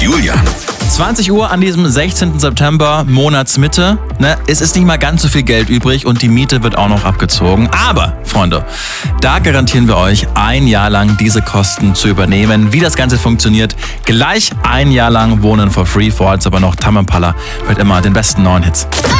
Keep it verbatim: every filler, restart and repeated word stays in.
Julian. zwanzig Uhr an diesem sechzehnten September, Monatsmitte. Ne, es ist nicht mal ganz so viel Geld übrig und die Miete wird auch noch abgezogen. Aber, Freunde, da garantieren wir euch, ein Jahr lang diese Kosten zu übernehmen. Wie das Ganze funktioniert, gleich ein Jahr lang Wohnen for free. Vorher aber noch Tame Impala mit immer den besten neuen Hits.